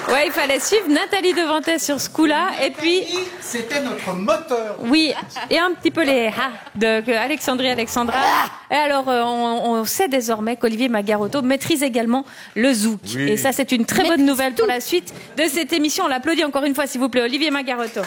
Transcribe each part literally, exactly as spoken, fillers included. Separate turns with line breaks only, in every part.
Ouais, il fallait suivre Nathalie Devantet sur ce coup-là. Et puis.
C'était notre moteur.
Oui, et un petit peu les ha de que Alexandrie Alexandra. Et alors, euh, on, on sait désormais qu'Olivier Magarotto maîtrise également le zouk. Oui. Et ça, c'est une très bonne nouvelle pour la suite de cette émission. On l'applaudit encore une fois, s'il vous plaît, Olivier Magarotto.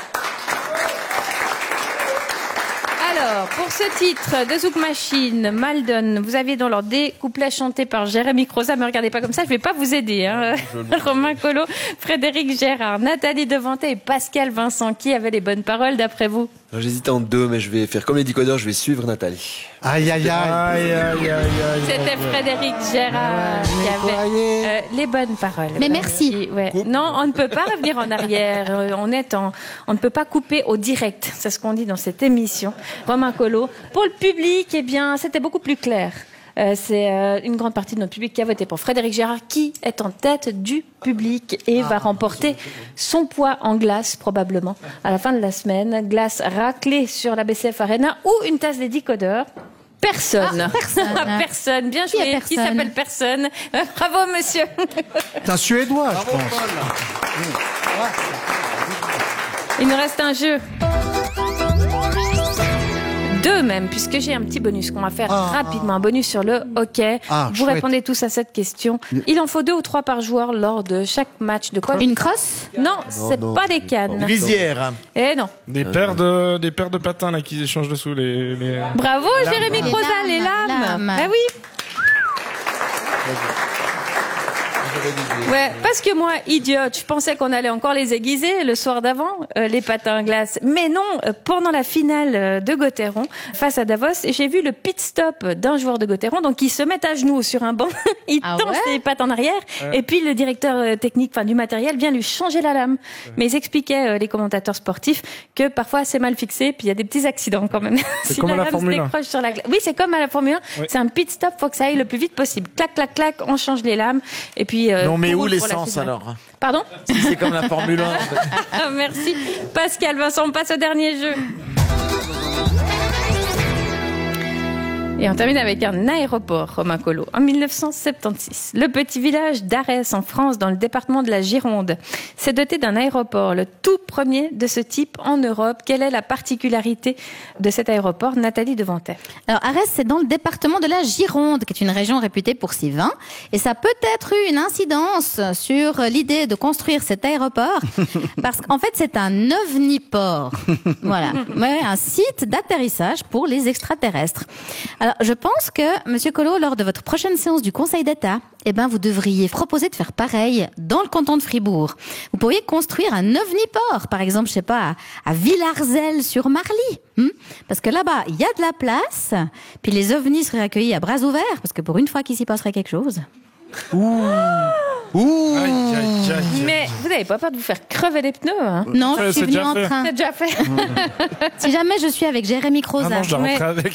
Alors, pour ce titre de Zouk Machine, Maldon, vous aviez dans l'ordre des couplets chantés par Jérémy Croza. Me regardez pas comme ça, je vais pas vous aider. Hein. Romain Collot, Frédéric Gérard, Nathalie Devantet et Pascal Vincent. Qui avait les bonnes paroles d'après vous?
J'hésite en deux, mais je vais faire comme les décodeurs, je vais suivre Nathalie.
Aïe, aïe, aïe. aïe, aïe, aïe, aïe
C'était Frédéric Gérard qui avait euh, les bonnes paroles.
Mais merci.
Ouais. Non, on ne peut pas revenir en arrière. On est en, on ne peut pas couper au direct. C'est ce qu'on dit dans cette émission. Romain Collot. Pour le public, eh bien, c'était beaucoup plus clair. Euh, c'est euh, une grande partie de notre public qui a voté pour Frédéric Gérard, qui est en tête du public et ah, va remporter son poids en glace probablement à la fin de la semaine. Glace raclée sur la B C F Arena ou une tasse des décodeurs. Personne.
Ah, personne.
Personne. Bien joué. Qui, qui s'appelle personne. Euh, bravo, monsieur.
C'est un Suédois,
bravo,
je pense.
Paul.
Il nous reste un jeu. Deux même, puisque j'ai un petit bonus qu'on va faire ah, rapidement, un bonus sur le hockey. Ah, Vous chouette. Répondez tous à cette question. Il en faut deux ou trois par joueur lors de chaque match. De quoi?
Une crosse?
Non, non c'est non, pas des cannes.
Visière.
Eh non.
Des paires de, des paires de patins là qui échangent dessous les. les...
Bravo, Jérémy Croza, les lames. Ah oui. Ouais, parce que moi, idiote, je pensais qu'on allait encore les aiguiser le soir d'avant, euh, les patins à glace. Mais non, euh, pendant la finale euh, de Gauthieron, face à Davos, j'ai vu le pit stop d'un joueur de Gauthieron, donc il se met à genoux sur un banc, il ah tend ses ouais pattes en arrière, ouais. Et puis le directeur euh, technique, enfin du matériel, vient lui changer la lame. Ouais. Mais ils expliquaient, euh, les commentateurs sportifs, que parfois c'est mal fixé, puis il y a des petits accidents quand même.
C'est
si
comme
la
à la
lame
Formule
se décroche sur la glace. Oui, c'est comme à la Formule un. Ouais. C'est un pit stop, faut que ça aille le plus vite possible. Clac, clac, clac, on change les lames, et puis. Euh,
non, mais où l'essence alors?
Pardon?
Si c'est comme la Formule un. En fait.
Ah, merci. Pascal Vincent, on passe au dernier jeu. Et on termine avec un aéroport, Romain Collot. En mille neuf cent soixante-seize, le petit village d'Arès, en France, dans le département de la Gironde, s'est doté d'un aéroport, le tout premier de ce type en Europe. Quelle est la particularité de cet aéroport, Nathalie Devantet?
Alors, Arès, c'est dans le département de la Gironde, qui est une région réputée pour ses vins. Et ça a peut-être eu une incidence sur l'idée de construire cet aéroport, parce qu'en fait, c'est un ovniport. Voilà. Ouais, un site d'atterrissage pour les extraterrestres. Alors, je pense que, Monsieur Collot, lors de votre prochaine séance du Conseil d'État, eh ben, vous devriez proposer de faire pareil dans le canton de Fribourg. Vous pourriez construire un ovniport, par exemple, je sais pas, à Villarzel-sur-Marly. Hein, parce que là-bas, il y a de la place, puis les ovnis seraient accueillis à bras ouverts, parce que pour une fois qu'il s'y passerait quelque chose.
Ouh. Ouh.
Aïe, aïe, aïe.
Mais vous n'avez pas peur de vous faire crever les pneus, hein?
Non,
Ça,
je suis
c'est
venue
déjà
en
fait.
train.
C'est déjà fait.
Si jamais je suis avec Jérémy Croza.
Ah non, je dois
Mais-
rentrer avec.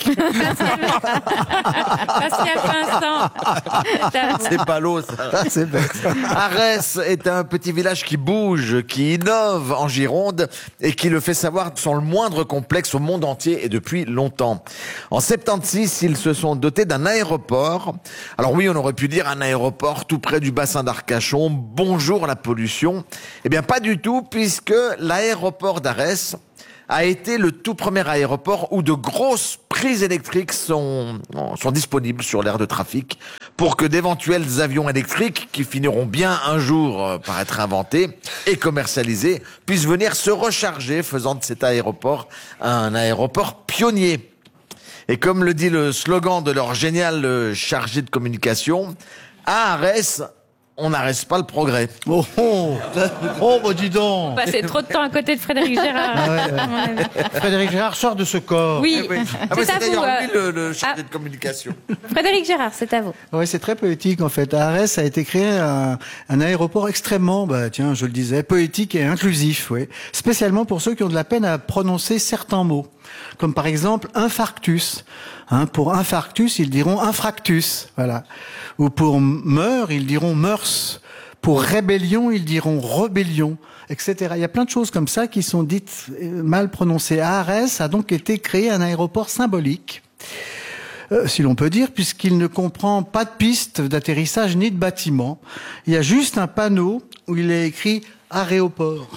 Pascal Vincent.
C'est pas l'eau, ça.
Ah, c'est bête.
Arès est un petit village qui bouge, qui innove en Gironde et qui le fait savoir sans le moindre complexe au monde entier et depuis longtemps. En soixante-seize, ils se sont dotés d'un aéroport. Alors oui, on aurait pu dire un aéroport tout près du bassin d'Arcachon. Bonjour la pollution. Eh bien, pas du tout, puisque l'aéroport d'Arès a été le tout premier aéroport où de grosses prises électriques sont, sont disponibles sur l'aire de trafic pour que d'éventuels avions électriques, qui finiront bien un jour par être inventés et commercialisés, puissent venir se recharger, faisant de cet aéroport un aéroport pionnier. Et comme le dit le slogan de leur génial chargé de communication, à Arès, on n'arrête pas le progrès.
Oh, oh, oh bah dis donc.
Passez trop de temps à côté de Frédéric Gérard.
Ah ouais, ouais. Frédéric Gérard sort de ce corps.
Oui,
Eh oui. Ah
c'est
ouais,
à
c'est
vous.
d'ailleurs
euh,
lui le, le chargé
ah.
de communication.
Frédéric Gérard, c'est à vous.
Ouais, c'est très poétique en fait. À Arès a été créé un, un aéroport extrêmement, bah tiens, je le disais, poétique et inclusif, oui. Spécialement pour ceux qui ont de la peine à prononcer certains mots, comme par exemple infarctus. Hein, pour infarctus, ils diront infractus, voilà. Ou pour meurtre, ils diront mœurs. Pour rébellion, ils diront rébellion, et cetera. Il y a plein de choses comme ça qui sont dites mal prononcées. À Arès a donc été créé un aéroport symbolique. euh, si l'on peut dire, puisqu'il ne comprend pas de piste d'atterrissage ni de bâtiment. Il y a juste un panneau où il est écrit aéroport.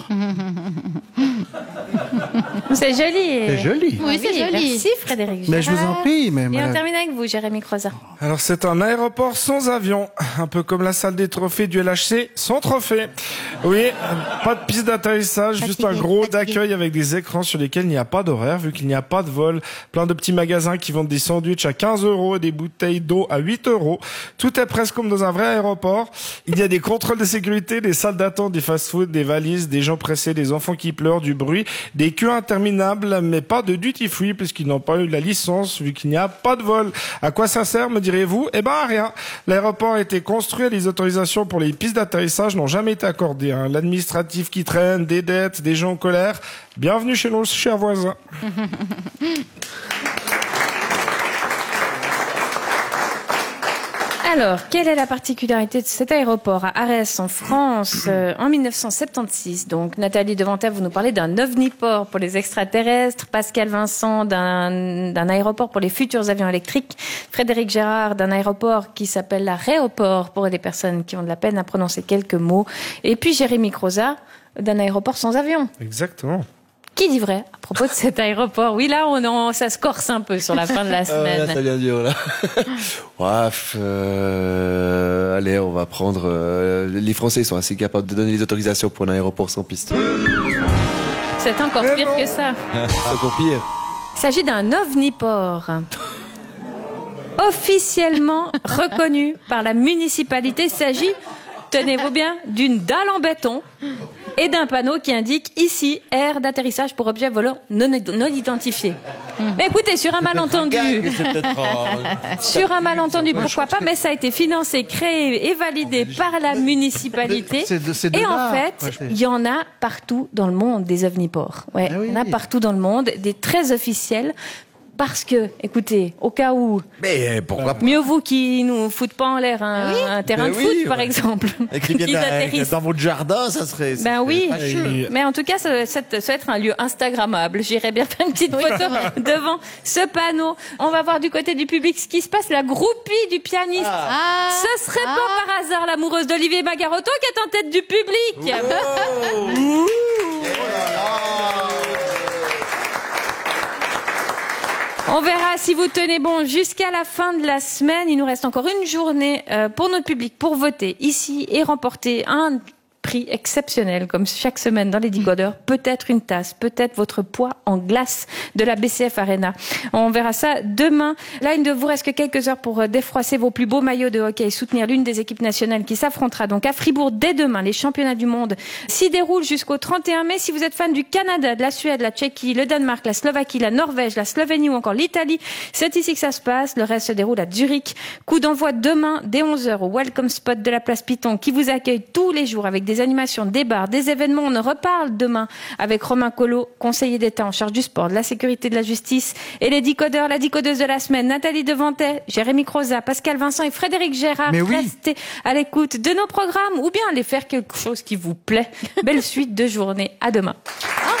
C'est joli.
C'est joli.
Oui, c'est joli.
Merci Frédéric Gérard.
Mais je vous en prie. Mais
Et on
madame-
termine avec vous, Jérémy Croza.
Alors c'est un aéroport sans avion, un peu comme la salle des trophées du L H C sans trophée. Oui, pas de piste d'atterrissage, juste un
Fatigué,
gros
fatigué.
d'accueil avec des écrans sur lesquels il n'y a pas d'horaire vu qu'il n'y a pas de vol. Plein de petits magasins qui vendent des sandwichs à quinze euros et des bouteilles d'eau à huit euros. Tout est presque comme dans un vrai aéroport. Il y a des contrôles de sécurité, des salles d'attente, des fast-food, des valises, des gens pressés, des enfants qui pleurent, du bruit, des queues interminables, mais pas de duty-free puisqu'ils n'ont pas eu la licence vu qu'il n'y a pas de vol. À quoi ça sert, me direz-vous? Eh ben, à rien. L'aéroport a été construit et les autorisations pour les pistes d'atterrissage n'ont jamais été accordées. Hein. L'administratif qui traîne, des dettes, des gens en colère. Bienvenue chez nos chers voisins.
Alors, quelle est la particularité de cet aéroport à Arès, en France, euh, en mille neuf cent soixante-seize? Donc, Nathalie Devantel, vous nous parlez d'un ovniport pour les extraterrestres, Pascal Vincent d'un d'un aéroport pour les futurs avions électriques, Frédéric Gérard d'un aéroport qui s'appelle la Réoport pour les personnes qui ont de la peine à prononcer quelques mots, et puis Jérémy Croza d'un aéroport sans avion.
Exactement.
Qui dit vrai à propos de cet aéroport? Oui, là, on, on, ça se corse un peu sur la fin de la
Ah,
semaine.
là, ça vient dur, là. Ouaf, euh, allez, on va prendre... euh, les Français sont assez capables de donner les autorisations pour un aéroport sans piste.
C'est encore
Mais
pire
non.
que ça.
C'est encore pire.
Il s'agit d'un ovniport. Officiellement reconnu par la municipalité, il s'agit, tenez-vous bien, d'une dalle en béton et d'un panneau qui indique ici aire d'atterrissage pour objets volants non, non identifiés. Mais écoutez, sur un malentendu, sur un malentendu, pourquoi pas, mais ça a été financé, créé et validé par la municipalité.
C'est de- c'est de
Et en
là.
fait,
Ouais, c'est-
il y en a partout dans le monde des ovniports. Ouais,
Ah oui.
il y en a partout dans le monde, des très officiels. Parce que, écoutez, au cas où,
Mais pourquoi pas?
mieux vous qui nous foutent pas en l'air un, un terrain
Mais
de
oui,
foot, par
ouais.
exemple,
Et qui
qu'ils
viennent
atterrissent.
dans votre jardin, ça serait. ça
Ben
serait
oui,
fâcheux.
mais en tout cas, ça, ça, ça va être un lieu instagrammable. J'irai bien faire une petite photo devant ce panneau. On va voir du côté du public ce qui se passe. La groupie du pianiste.
Ah.
Ce serait
Ah.
pas par hasard l'amoureuse d'Olivier Bagarotto qui est en tête du public. On verra si vous tenez bon jusqu'à la fin de la semaine. Il nous reste encore une journée euh, pour notre public pour voter ici et remporter un prix exceptionnel comme chaque semaine dans les Decodeurs. Peut-être une tasse, peut-être votre poids en glace de la B C F Arena. On verra ça demain. Là, il ne vous reste que quelques heures pour défroisser vos plus beaux maillots de hockey et soutenir l'une des équipes nationales qui s'affrontera donc à Fribourg dès demain. Les championnats du monde s'y déroulent jusqu'au trente et un mai. Si vous êtes fan du Canada, de la Suède, la Tchéquie, le Danemark, la Slovaquie, la Norvège, la Slovénie ou encore l'Italie, c'est ici que ça se passe. Le reste se déroule à Zurich. Coup d'envoi demain dès onze heures au Welcome Spot de la place Piton qui vous accueille tous les jours avec des animations, des bars, des événements. On en reparle demain avec Romain Collot, conseiller d'État en charge du sport, de la sécurité, de la justice et les Decodeurs, la Decodeuse de la semaine, Nathalie Devantel, Jérémy Croza, Pascal Vincent et Frédéric Gérard.
Mais oui.
Restez à l'écoute de nos programmes ou bien allez faire quelque chose qui vous plaît. Belle suite de journée. À demain.
Au